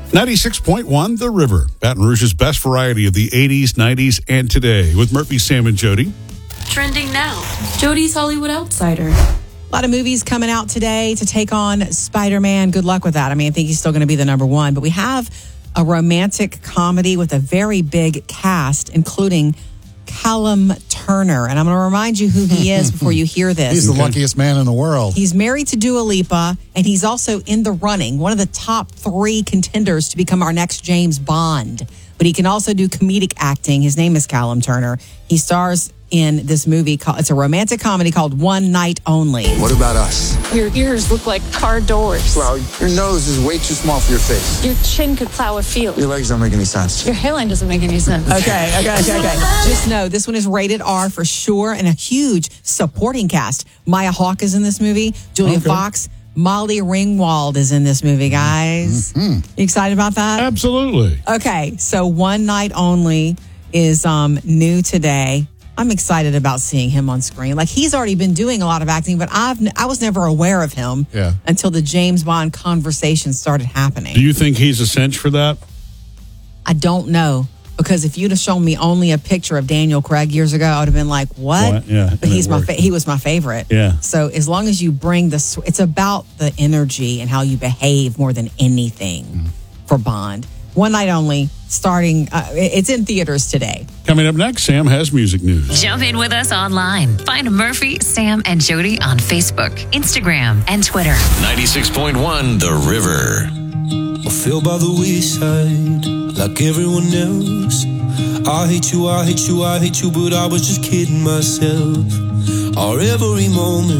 96.1 The River, Baton Rouge's best variety of the 80s, 90s, and today with Murphy, Sam, and Jody. Trending now, Jody's Hollywood Outsider. A lot of movies coming out today to take on Spider-Man. Good luck with that. I mean, I think he's still going to be the number one. But we have a romantic comedy with a very big cast, including Callum Turner. And I'm going to remind you who he is before you hear this. He's the luckiest man in the world. He's married to Dua Lipa, and he's also in the running, one of the top 3 contenders to become our next James Bond. But he can also do comedic acting. His name is Callum Turner. He stars in this movie. It's a romantic comedy called One Night Only. What about us? Your ears look like car doors. Well, your nose is way too small for your face. Your chin could plow a field. Your legs don't make any sense. Your hairline doesn't make any sense. Okay. Just know this one is rated R for sure, and a huge supporting cast. Maya Hawke is in this movie. Julia Fox. Molly Ringwald is in this movie, guys. You excited about that? Absolutely. Okay, so One Night Only is new today. I'm excited about seeing him on screen. Like, he's already been doing a lot of acting, but I was never aware of him until the James Bond conversation started happening. Do you think he's a cinch for that? I don't know, because if you'd have shown me only a picture of Daniel Craig years ago, I would have been like, what? Yeah, but he was my favorite. Yeah. So as long as you bring it's about the energy and how you behave more than anything for Bond. One Night Only, starting, it's in theaters today. Coming up next, Sam has music news. Jump in with us online. Find Murphy, Sam, and Jody on Facebook, Instagram, and Twitter. 96.1 The River. I feel by the wayside, like everyone else. I hate you, but I was just kidding myself. Our every moment